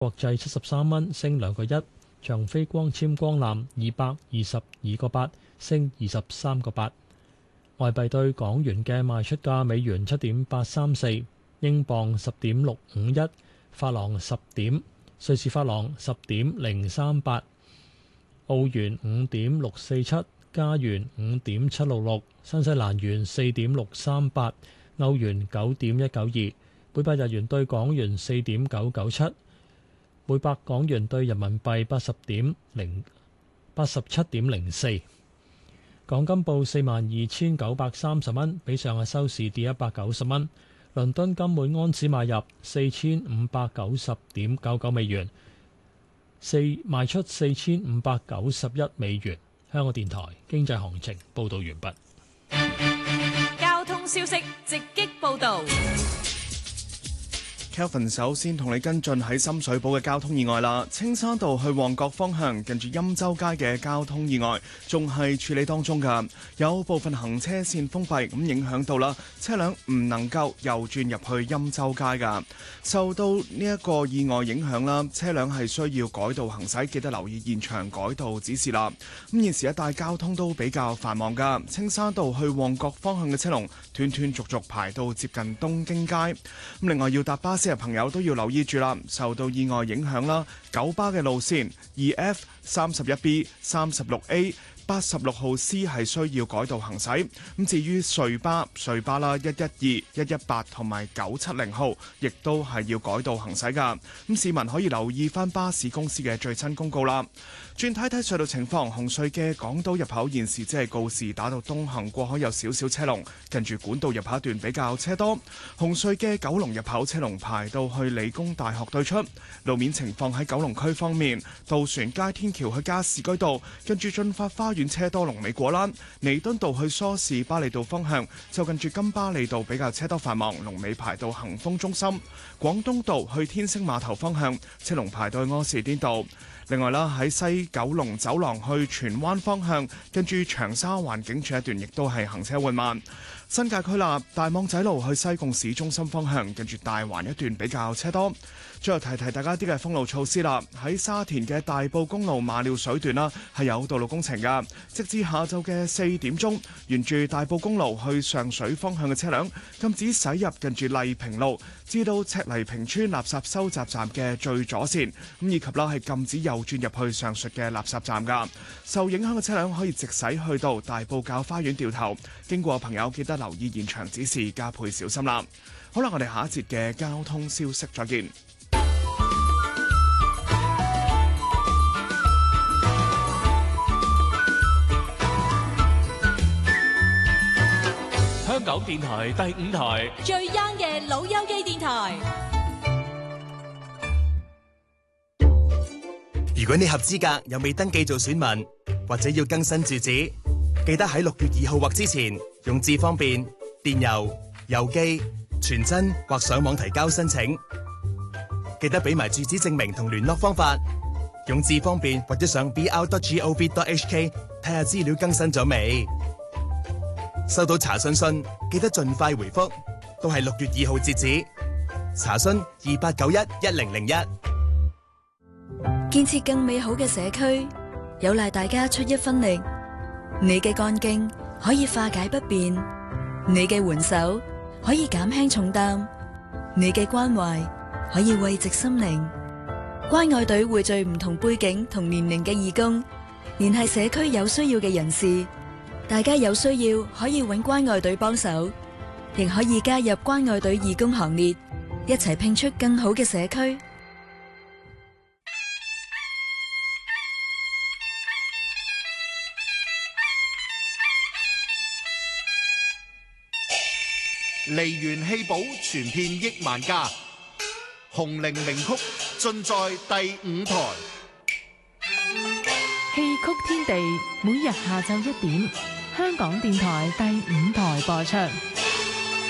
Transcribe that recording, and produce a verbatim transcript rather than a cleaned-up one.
國際七十三蚊，升兩個一；長飛光纖光纜二百二十二個八，升二十三個八。外幣對港元嘅賣出價：美元七點八三四，英鎊十點六五一，法郎十點，瑞士法郎十點零三八，澳元五點六四七，加元五點七六六，新西蘭元四點六三八，歐元九點一九二，每百日元對港元四點九九七，每百港元對人民幣八十點零八十七點零四。港金報四萬二千九百三十蚊，比上日收市跌一百九十蚊。倫敦金每安士買入四千五百九十點九九美元，四賣出四千五百九十一美元。香港電台經濟行情報道完畢。 交通消息直擊報道。 Kelvin 首先同你跟進喺深水埗嘅交通意外啦，青山道去旺角方向近住欽州街嘅交通意外仲係處理當中㗎，有部分行車線封閉，咁影響到啦，車輛唔能夠右轉入去欽州街㗎。受到呢一個意外影響啦，車輛係需要改道行駛，記得留意現場改道指示啦。咁現時一帶交通都比較繁忙㗎，青山道去旺角方向嘅車龍斷斷續續排到接近東京街。咁另外要搭巴士嘅朋友都要留意住啦，受到意外影響啦，九巴嘅路線二 F、三十一 B、三十六 A、八十六號 C 係需要改道行駛。咁至於隧巴、隧巴啦，一一二、一一八同埋九七零號，亦都係要改道行駛噶。咁市民可以留意翻巴士公司嘅最新公告啦。轉睇睇隧道情況，紅隧嘅港島入口現時即係告士打道東行過海有少少車龍，近住管道入口一段比較車多。紅隧嘅九龍入口車龍排到去理工大學對出。路面情況喺九龍區方面，渡船街天橋去加士居道，近住進發花園車多，龍尾果欄；彌敦道去梳士巴利道方向，就近住金巴利道比較車多繁忙，龍尾排到恒豐中心。廣東道去天星碼頭方向，車龍排到去柯士甸道。另外啦，喺西九龍走廊去荃灣方向，跟住長沙灣警署一段亦都係行車緩慢。新界區啦，大網仔路去西貢市中心方向，跟住大環一段比較車多。最後提提大家啲嘅封路措施啦，喺沙田嘅大埔公路馬料水段啦，係有道路工程噶，直至下晝嘅四點鐘，沿住大埔公路去上水方向嘅車輛禁止駛入近住麗平路至到赤泥坪村垃圾收集站嘅最左線，咁以及啦係禁止右轉入去上述嘅垃圾站噶。受影響嘅車輛可以直駛去到大埔滘花園掉頭，經過朋友記得留意現場指示，加倍小心啦。好啦，我哋下一節嘅交通消息再見。 香港電台第五台最 young 嘅老友記電台。 如果你合資格又未登記做選民，或者要更新住址，記得喺六月二號或之前用智方便、電郵、郵寄、傳真或上網提交申請。記得俾埋住址證明同聯絡方法。用智方便或者上 b r dot gov dot h k 睇下資料更新咗未。收到查詢信，記得盡快回覆，都係六月二號截止。查詢二八九一一零零一。 建設更美好嘅社區，有賴大家出一分力。你嘅幹勁可以化解不便，你嘅援手可以減輕重擔，你嘅關懷可以慰藉心靈。關愛隊匯聚唔同背景同年齡嘅義工，聯繫社區有需要嘅人士。大家有需要可以揾關愛隊幫手，亦可以加入關愛隊義工行列，一齊拼出更好嘅社區。 梨園戲寶傳遍億萬家，紅伶名曲盡在第五台。 戲曲天地每日下晝一點，香港電台第五台播出。